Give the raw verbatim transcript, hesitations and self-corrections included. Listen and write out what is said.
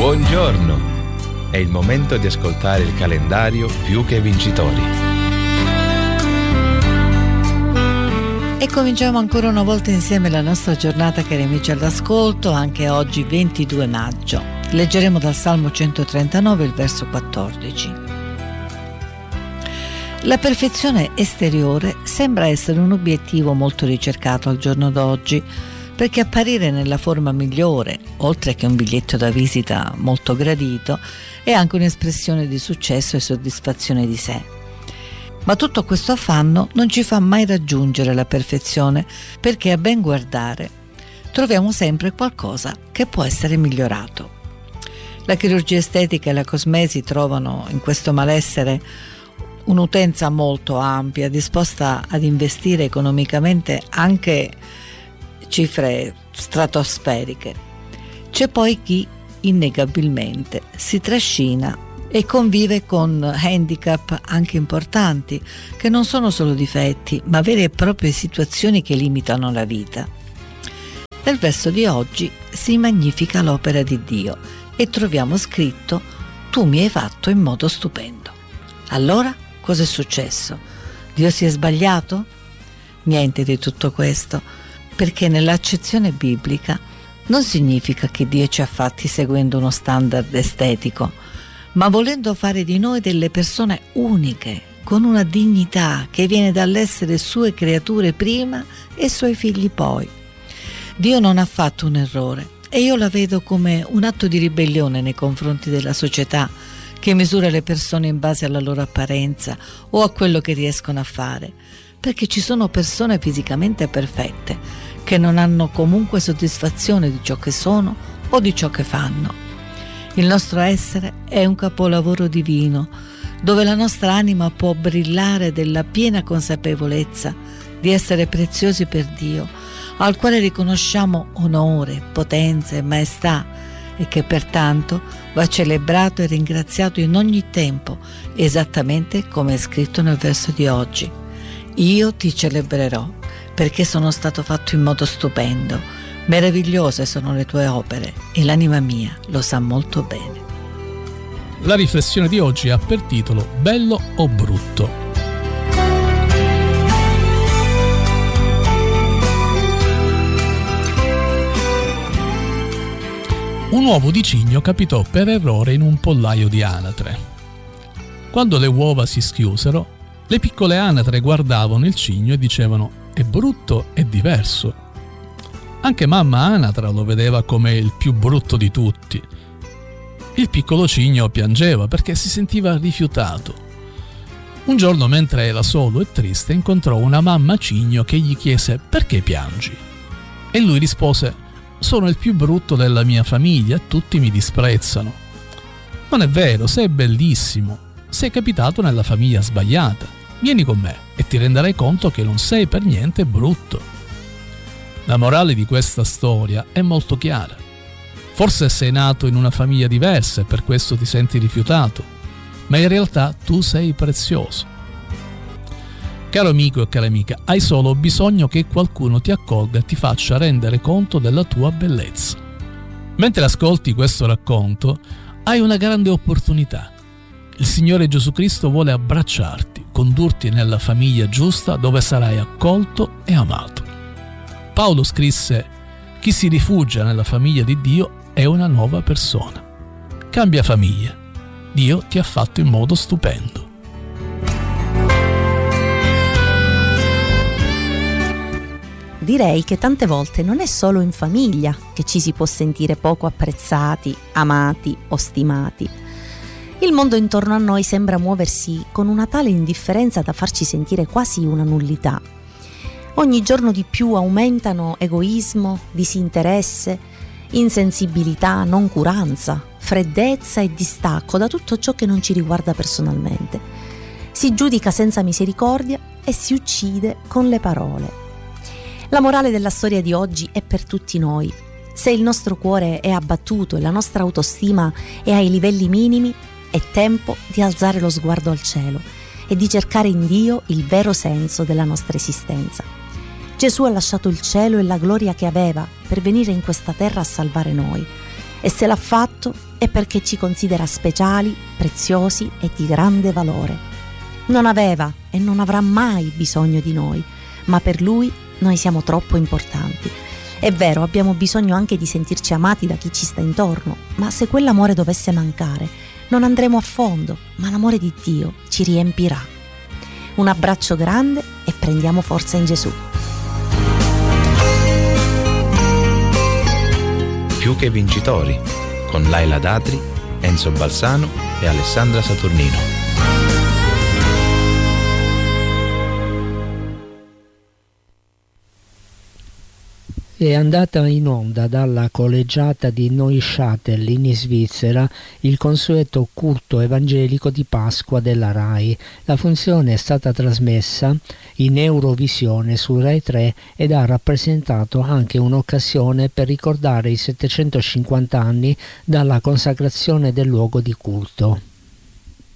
Buongiorno! È il momento di ascoltare il calendario Più che Vincitori. E cominciamo ancora una volta insieme la nostra giornata, cari amici all'ascolto, anche oggi ventidue maggio. Leggeremo dal Salmo centotrentanove il verso quattordici. La perfezione esteriore sembra essere un obiettivo molto ricercato al giorno d'oggi, perché apparire nella forma migliore, oltre che un biglietto da visita molto gradito, è anche un'espressione di successo e soddisfazione di sé. Ma tutto questo affanno non ci fa mai raggiungere la perfezione, perché a ben guardare troviamo sempre qualcosa che può essere migliorato. La chirurgia estetica e la cosmesi trovano in questo malessere un'utenza molto ampia, disposta ad investire economicamente anche cifre stratosferiche. C'è poi chi innegabilmente si trascina e convive con handicap anche importanti, che non sono solo difetti, ma vere e proprie situazioni che limitano la vita. Nel verso di oggi si magnifica l'opera di Dio e troviamo scritto: tu mi hai fatto in modo stupendo. Allora, cosa è successo? Dio si è sbagliato? Niente di tutto questo, perché nell'accezione biblica non significa che Dio ci ha fatti seguendo uno standard estetico, ma volendo fare di noi delle persone uniche, con una dignità che viene dall'essere sue creature prima e suoi figli poi. Dio non ha fatto un errore e io la vedo come un atto di ribellione nei confronti della società, che misura le persone in base alla loro apparenza o a quello che riescono a fare, perché ci sono persone fisicamente perfette che non hanno comunque soddisfazione di ciò che sono o di ciò che fanno. Il nostro essere è un capolavoro divino, dove la nostra anima può brillare della piena consapevolezza di essere preziosi per Dio, al quale riconosciamo onore, potenza e maestà, e che pertanto va celebrato e ringraziato in ogni tempo, esattamente come è scritto nel verso di oggi. Io ti celebrerò, perché sono stato fatto in modo stupendo. Meravigliose sono le tue opere e l'anima mia lo sa molto bene. La riflessione di oggi ha per titolo Bello o brutto? Un uovo di cigno capitò per errore in un pollaio di anatre. Quando le uova si schiusero, le piccole anatre guardavano il cigno e dicevano: è brutto e diverso. Anche mamma anatra lo vedeva come il più brutto di tutti. Il piccolo cigno piangeva perché si sentiva rifiutato. Un giorno, mentre era solo e triste, incontrò una mamma cigno che gli chiese: perché piangi? E lui rispose: sono il più brutto della mia famiglia, tutti mi disprezzano. Non è vero, sei bellissimo, sei capitato nella famiglia sbagliata. Vieni con me e ti renderai conto che non sei per niente brutto. La morale di questa storia è molto chiara. Forse sei nato in una famiglia diversa e per questo ti senti rifiutato, ma in realtà tu sei prezioso. Caro amico e cara amica, hai solo bisogno che qualcuno ti accolga e ti faccia rendere conto della tua bellezza. Mentre ascolti questo racconto, hai una grande opportunità. Il Signore Gesù Cristo vuole abbracciarti, condurti nella famiglia giusta dove sarai accolto e amato. Paolo scrisse: chi si rifugia nella famiglia di Dio è una nuova persona. Cambia famiglia. Dio ti ha fatto in modo stupendo. Direi che tante volte non è solo in famiglia che ci si può sentire poco apprezzati, amati o stimati. Il mondo intorno a noi sembra muoversi con una tale indifferenza da farci sentire quasi una nullità. Ogni giorno di più aumentano egoismo, disinteresse, insensibilità, noncuranza, freddezza e distacco da tutto ciò che non ci riguarda personalmente. Si giudica senza misericordia e si uccide con le parole. La morale della storia di oggi è per tutti noi. Se il nostro cuore è abbattuto e la nostra autostima è ai livelli minimi, è tempo di alzare lo sguardo al cielo e di cercare in Dio il vero senso della nostra esistenza. Gesù ha lasciato il cielo e la gloria che aveva per venire in questa terra a salvare noi E se l'ha fatto è perché ci considera speciali, preziosi e di grande valore. Non aveva e non avrà mai bisogno di noi, ma per lui noi siamo troppo importanti. È vero, abbiamo bisogno anche di sentirci amati da chi ci sta intorno, ma se quell'amore dovesse mancare, non andremo a fondo, ma l'amore di Dio ci riempirà. Un abbraccio grande e prendiamo forza in Gesù. Più che vincitori, con Laila Datri, Enzo Balsano e Alessandra Saturnino. È andata in onda dalla collegiata di Neuchâtel in Svizzera il consueto culto evangelico di Pasqua della RAI. La funzione è stata trasmessa in Eurovisione su Rai tre ed ha rappresentato anche un'occasione per ricordare i settecentocinquanta anni dalla consacrazione del luogo di culto.